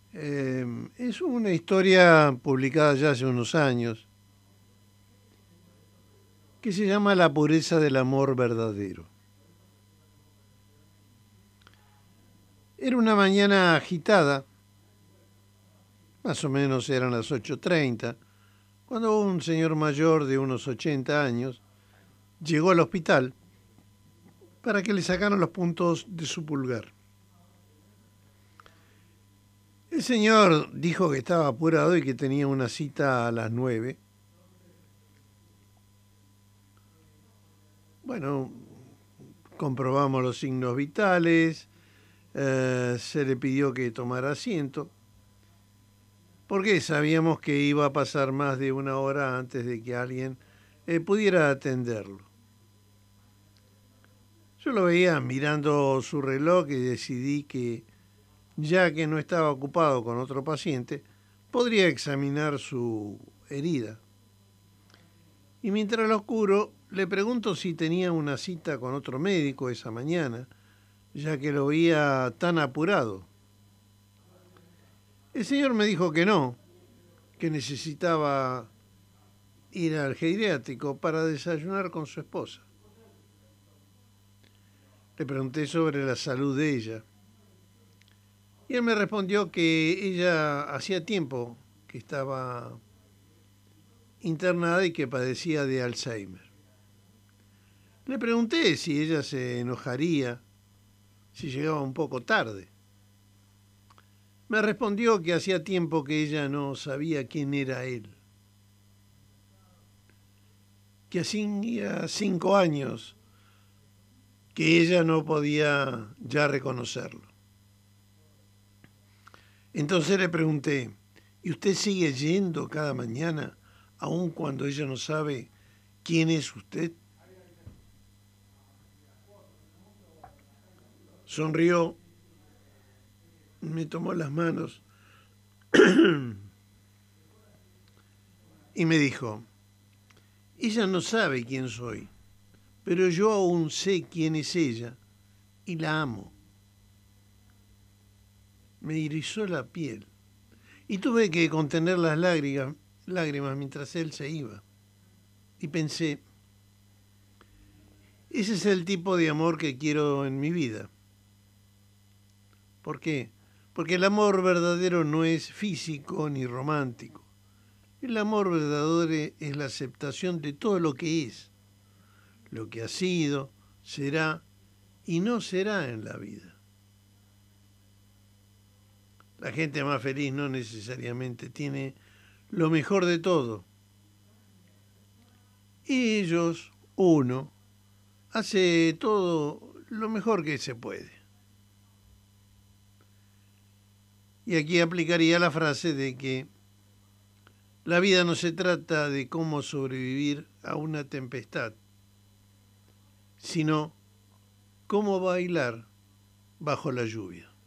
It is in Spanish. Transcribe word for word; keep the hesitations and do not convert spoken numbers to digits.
Eh, es una historia publicada ya hace unos años que se llama La pureza del amor verdadero. Era una mañana agitada, más o menos eran las ocho y treinta, cuando un señor mayor de unos ochenta años llegó al hospital para que le sacaran los puntos de su pulgar. El señor dijo que estaba apurado y que tenía una cita a las nueve. Bueno, comprobamos los signos vitales, eh, se le pidió que tomara asiento, porque sabíamos que iba a pasar más de una hora antes de que alguien eh, pudiera atenderlo. Yo lo veía mirando su reloj y decidí que, ya que no estaba ocupado con otro paciente, podría examinar su herida. Y mientras lo oscuro, le pregunto si tenía una cita con otro médico esa mañana, ya que lo veía tan apurado. El señor me dijo que no, que necesitaba ir al geriátrico para desayunar con su esposa. Le pregunté sobre la salud de ella y él me respondió que ella hacía tiempo que estaba internada y que padecía de Alzheimer. Le pregunté si ella se enojaría si llegaba un poco tarde. Me respondió que hacía tiempo que ella no sabía quién era él, que hacía cinco años que ella no podía ya reconocerlo. Entonces le pregunté, ¿y usted sigue yendo cada mañana aun cuando ella no sabe quién es usted? Sonrió, me tomó las manos y me dijo, ella no sabe quién soy, pero yo aún sé quién es ella y la amo. Me irisó la piel y tuve que contener las lágrimas, lágrimas mientras él se iba. Y pensé, ese es el tipo de amor que quiero en mi vida. ¿Por qué? Porque el amor verdadero no es físico ni romántico. El amor verdadero es la aceptación de todo lo que es, lo que ha sido, será y no será en la vida. La gente más feliz no necesariamente tiene lo mejor de todo. Y ellos, uno, hace todo lo mejor que se puede. Y aquí aplicaría la frase de que la vida no se trata de cómo sobrevivir a una tempestad, sino cómo bailar bajo la lluvia.